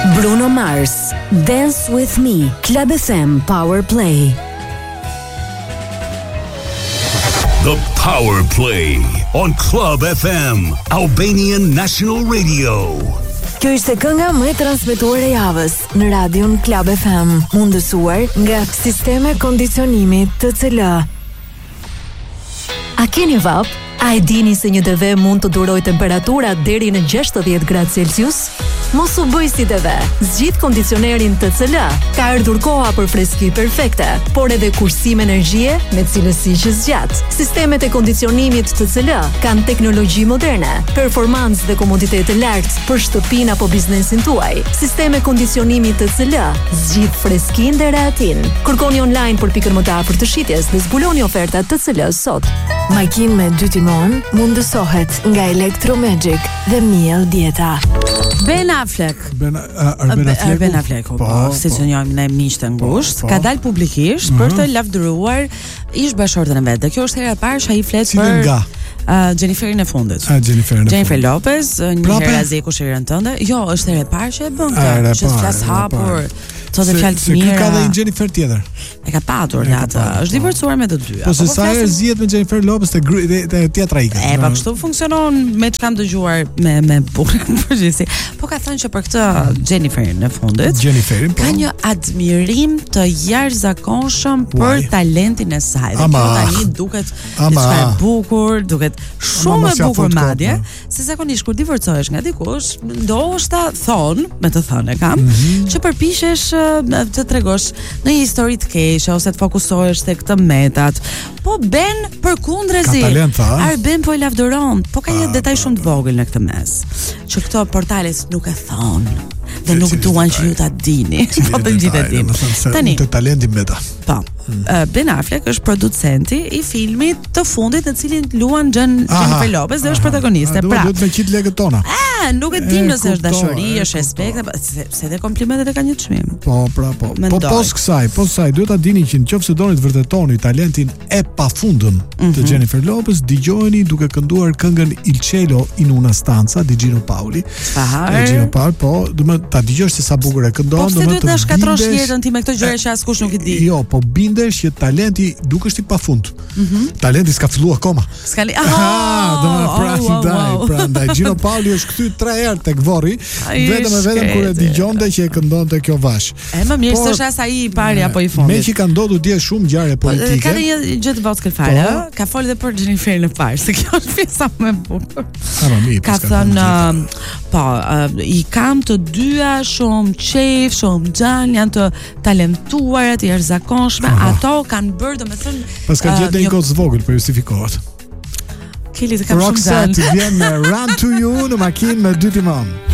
Bruno Mars, Dance With Me, Club FM Power Play. The Power Play on Club FM, Albanian National Radio. Kjo ishte kënga më e transmetuar e javës në radion Club FM, mundësuar nga Sisteme Kondicionimi TCL. A keni vap? A e dini se një TV mund të duroj temperatura deri në 60 gradë Celsius? Mos u bëj si TV. Zgjidh kondicionerin TCL. Ka ardhur koha për freski perfekte, por edhe kursim energjie me cilësi që zgjat. Sistemet e kondicionimit TCL kanë teknologji moderne, performancë dhe komoditet të lartë për shtëpinë apo biznesin tuaj. Sisteme kondicionimi TCL zgjidh freskinë dhe rehatin. Kërkoni online për pikën më të afërt të shitjes dhe zbuloni ofertat TCL sot. Makinë me 2 timon mundësohet nga Electromagic dhe Miel Dieta. Ben Affleck. Ben Affleck, si që njojmë ne miqtë ngushtë, ka dalë publikisht për të lavdëruar ish bashkëshortën e vet. Dhe kjo është hera e parë që ai flet për Jenniferin e fundit. Jennifer Lopez, një herë azeku shirën tënde. Jo, është hera e parë që e bën këtë, që flas hapur. Thotë fjalë të mira. Ka dhe një Jennifer tjetër. E ka patur atë. Është divorcuar me të dy. Po se sa herë zihet me Jennifer Lopez te teatra ikën. Po kështu funksionon me çka kam dëgjuar me publikun përgjithësi. Po ka thënë që për këtë Jenniferin e fundit, ka një admirim të jashtëzakonshëm për talentin e saj. Dhe kjo tani duket diçka e bukur, duket shumë e bukur madje, se zakonisht kur divorcohesh nga dikush, ndoshta thon, me të thënë kam, që përpiqesh të tregosh në një histori të keqe ose të fokusohesh tek të metat. Po Ben përkundrezi. Ben po e lavdëron, po ka një detaj shumë të vogël në këtë mes, që këto portalet nuk e thon dhe nuk duan që ju ta dini. Po të gjithë e dinë. Tani të talenti meta. Po. Ben Affleck është producenti i filmit të fundit në cilin luan Jennifer Lopez dhe është protagoniste. Pra, duhet me qit legët tona. Nuk e dim nëse është dashuri, është respekt, se dhe komplimentet e kanë një çmim. Po. Pos kësaj, duhet ta dini që nëse doni të vërtetoni talentin e pafundëm të Jennifer Lopez, dëgjojeni duke kënduar këngën Il cielo in una stanza di Gino Paoli. Po, duhet ta dëgjosh se sa bukur e këndon, po, duhet të shkatrosh jetën ti me këto gjëra që askush nuk i di. Jo, po bindesh që talenti dukesh i pafund. Talenti s'ka filluar akoma. Prandaj Gino Paoli është kthy 3 herë tek Vorri, vetëm kur e dëgjonte që e këndonte kjo vash. Më mirë se është as ai i pari apo i fundit. Me që ka ndodhur dje shumë ngjarje politike. Ka një gjë të vogël fare, ka folur edhe për Jenniferin e parë, se kjo është pjesa më e bukur. Ka thënë, i kam të dyja shumë qejf, shumë xhan, janë të talentuara, të jashtëzakonshme, ato kanë bërë domethënë. Pas ka gjetë një gocë vogël për justifikohet. Kili të kam shumë xhan. Roxette vjen me Run to You në makinë me 2 timon.